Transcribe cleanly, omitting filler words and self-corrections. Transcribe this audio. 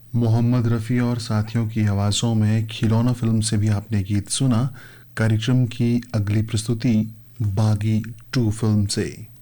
मोहम्मद रफ़ी और साथियों की आवाज़ों में खिलौना फिल्म से भी आपने गीत सुना। कार्यक्रम की अगली प्रस्तुति बागी 2 फिल्म से।